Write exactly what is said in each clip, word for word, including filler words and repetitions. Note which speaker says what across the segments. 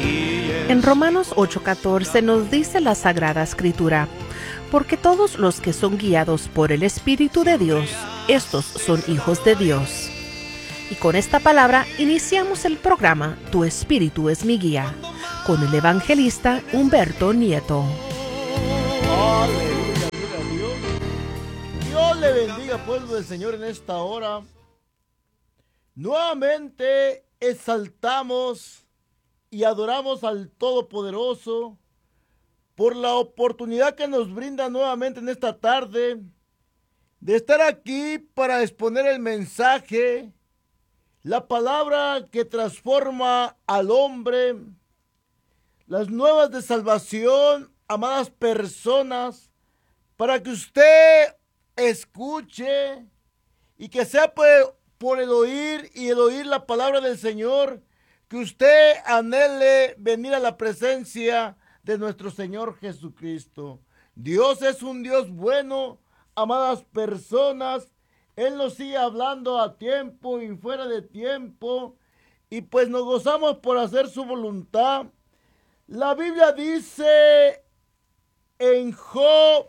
Speaker 1: En Romanos ocho catorce nos dice la Sagrada Escritura: porque todos los que son guiados por el Espíritu de Dios, estos son hijos de Dios. Y con esta palabra iniciamos el programa Tu Espíritu es mi guía, con el evangelista Humberto Nieto.
Speaker 2: Aleluya, gloria a Dios. Dios le bendiga, pueblo del Señor, en esta hora. Nuevamente exaltamos y adoramos al Todopoderoso por la oportunidad que nos brinda nuevamente en esta tarde de estar aquí para exponer el mensaje, la palabra que transforma al hombre, las nuevas de salvación, amadas personas, para que usted escuche y que sea por, por el oír y el oír la palabra del Señor, que usted anhele venir a la presencia de nuestro Señor Jesucristo. Dios es un Dios bueno, amadas personas. Él nos sigue hablando a tiempo y fuera de tiempo, y pues nos gozamos por hacer su voluntad. La Biblia dice en Job,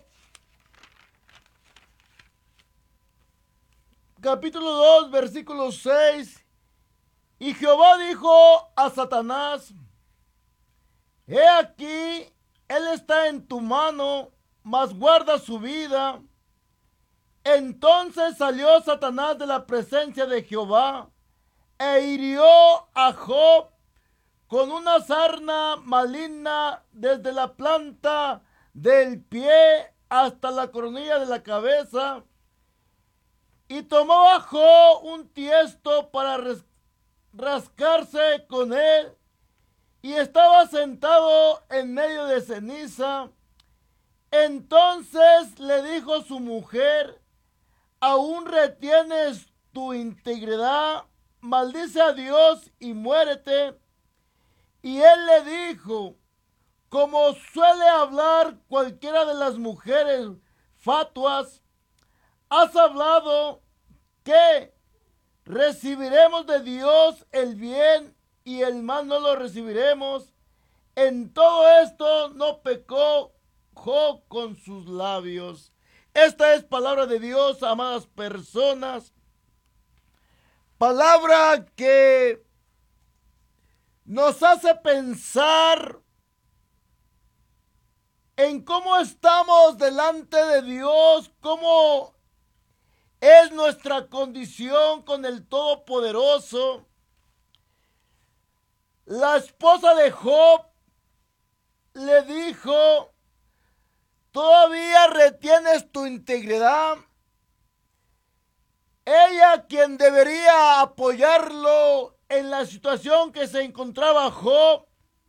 Speaker 2: capítulo dos, versículo seis, y Jehová dijo a Satanás: he aquí, él está en tu mano, mas guarda su vida. Entonces salió Satanás de la presencia de Jehová e hirió a Job con una sarna maligna desde la planta del pie hasta la coronilla de la cabeza. Y tomó a Job un tiesto para rascarse con él, y estaba sentado en medio de ceniza. Entonces le dijo su mujer: ¿aún retienes tu integridad? Maldice a Dios y muérete. Y él le dijo, como suele hablar cualquiera de las mujeres fatuas: has hablado que recibiremos de Dios el bien y el mal no lo recibiremos. En todo esto no pecó Job con sus labios. Esta es palabra de Dios, amadas personas. Palabra que nos hace pensar en cómo estamos delante de Dios, cómo es nuestra condición con el Todopoderoso. La esposa de Job le dijo: ¿todavía retienes tu integridad? Ella, quien debería apoyarlo en la situación que se encontraba Job,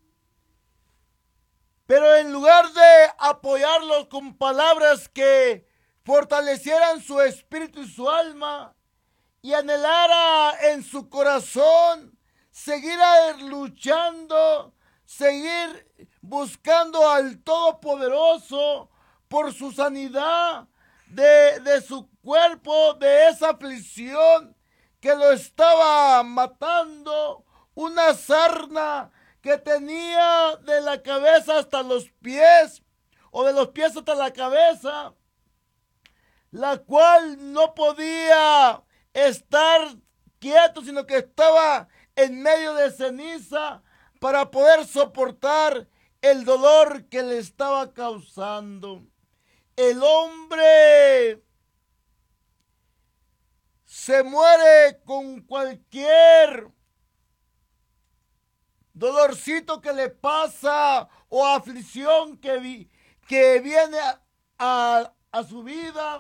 Speaker 2: pero en lugar de apoyarlo con palabras que fortalecieran su espíritu y su alma, y anhelara en su corazón seguir luchando, seguir buscando al Todopoderoso por su sanidad de, de su cuerpo, de esa aflicción que lo estaba matando, una sarna que tenía de la cabeza hasta los pies, o de los pies hasta la cabeza, la cual no podía estar quieto, sino que estaba en medio de ceniza para poder soportar el dolor que le estaba causando. El hombre se muere con cualquier dolorcito que le pasa o aflicción que, vi, que viene a, a, a su vida.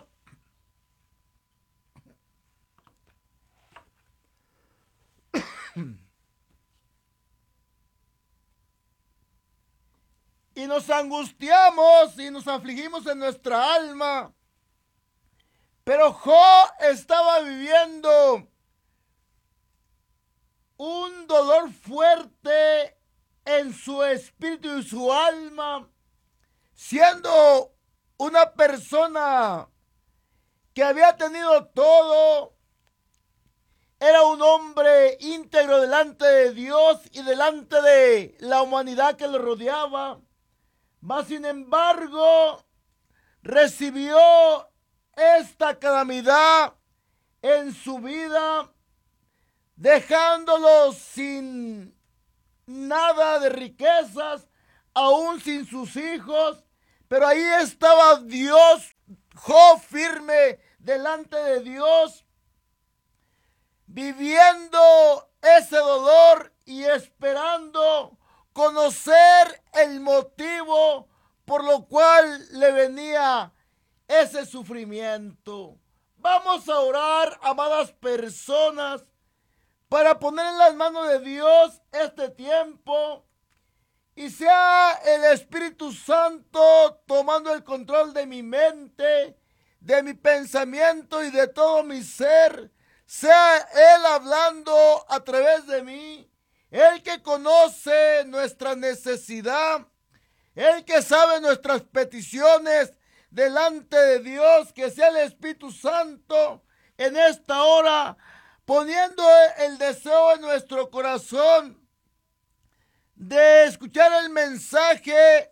Speaker 2: Y nos angustiamos y nos afligimos en nuestra alma. Pero Job estaba viviendo un dolor fuerte en su espíritu y su alma, siendo una persona que había tenido todo Era un hombre íntegro delante de Dios y delante de la humanidad que lo rodeaba. Mas, sin embargo, recibió esta calamidad en su vida, dejándolo sin nada de riquezas, aún sin sus hijos. Pero ahí estaba Dios, Job, firme delante de Dios, viviendo ese dolor y esperando conocer el motivo por lo cual le venía ese sufrimiento. Vamos a orar, amadas personas, para poner en las manos de Dios este tiempo, y sea el Espíritu Santo tomando el control de mi mente, de mi pensamiento y de todo mi ser. Sea Él hablando a través de mí, Él que conoce nuestra necesidad, Él que sabe nuestras peticiones delante de Dios. Que sea el Espíritu Santo en esta hora poniendo el deseo en nuestro corazón de escuchar el mensaje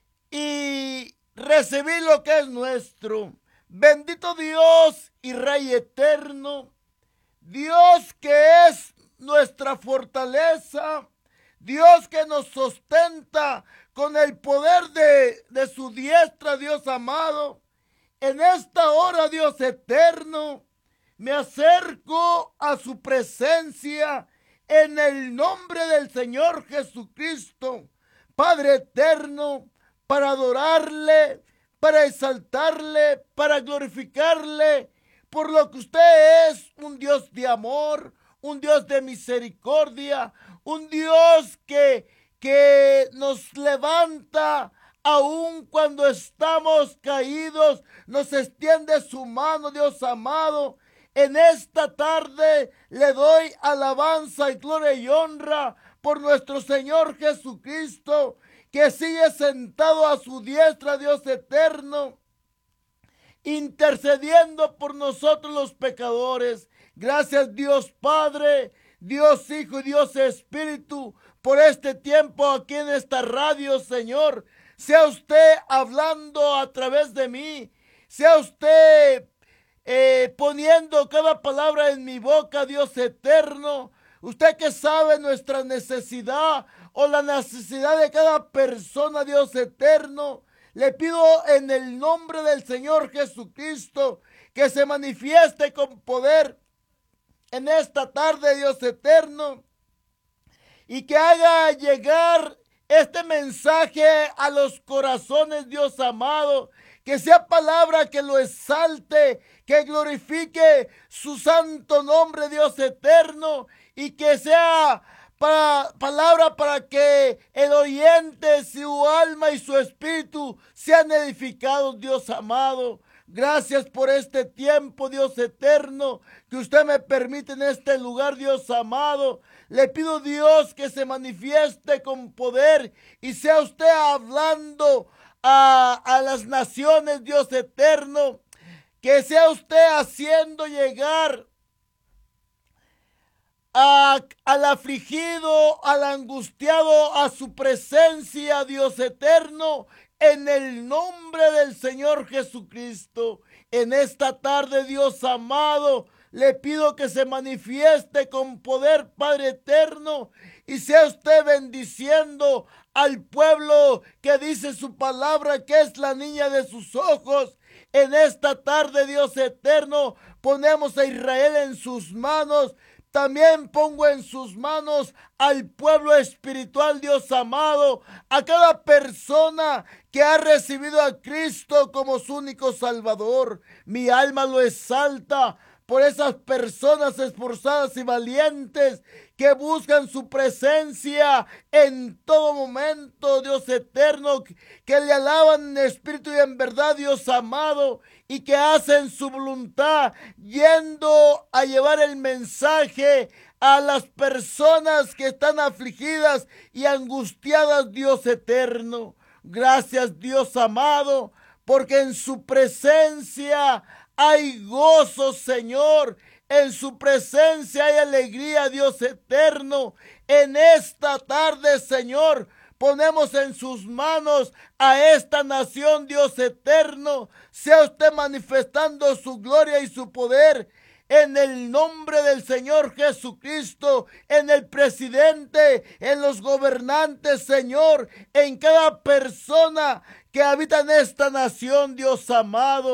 Speaker 2: y recibir lo que es nuestro. Bendito Dios y Rey eterno, Dios que es nuestra fortaleza, Dios que nos sustenta con el poder de, de su diestra, Dios amado. En esta hora, Dios eterno, me acerco a su presencia en el nombre del Señor Jesucristo, Padre eterno, para adorarle, para exaltarle, para glorificarle, por lo que usted es un Dios de amor, un Dios de misericordia, un Dios que, que nos levanta aun cuando estamos caídos, nos extiende su mano, Dios amado. En esta tarde le doy alabanza y gloria y honra por nuestro Señor Jesucristo, que sigue sentado a su diestra, Dios eterno, intercediendo por nosotros los pecadores. Gracias, Dios Padre, Dios Hijo y Dios Espíritu, por este tiempo aquí en esta radio, Señor. Sea usted hablando a través de mí, sea usted Eh, poniendo cada palabra en mi boca, Dios eterno. Usted que sabe nuestra necesidad o la necesidad de cada persona, Dios eterno, le pido en el nombre del Señor Jesucristo que se manifieste con poder en esta tarde, Dios eterno, y que haga llegar este mensaje a los corazones, Dios amado. Que sea palabra que lo exalte, que glorifique su santo nombre, Dios eterno, y que sea para, palabra para que el oyente, su alma y su espíritu sean edificados, Dios amado. Gracias por este tiempo, Dios eterno, que usted me permite en este lugar, Dios amado. Le pido, Dios, que se manifieste con poder y sea usted hablando A, a las naciones, Dios eterno, que sea usted haciendo llegar a, al afligido, al angustiado a su presencia, Dios eterno, en el nombre del Señor Jesucristo. En esta tarde, Dios amado, le pido que se manifieste con poder, Padre eterno, y sea usted bendiciendo al pueblo que dice su palabra que es la niña de sus ojos. En esta tarde, Dios eterno, ponemos a Israel en sus manos. También pongo en sus manos al pueblo espiritual, Dios amado, a cada persona que ha recibido a Cristo como su único Salvador. Mi alma lo exalta por esas personas esforzadas y valientes que buscan su presencia en todo momento, Dios eterno, que le alaban en espíritu y en verdad, Dios amado, y que hacen su voluntad yendo a llevar el mensaje a las personas que están afligidas y angustiadas, Dios eterno. Gracias, Dios amado, porque en su presencia hay gozo, Señor. En su presencia hay alegría, Dios eterno. En esta tarde, Señor, ponemos en sus manos a esta nación, Dios eterno. Sea usted manifestando su gloria y su poder en el nombre del Señor Jesucristo, en el presidente, en los gobernantes, Señor, en cada persona que habita en esta nación, Dios amado.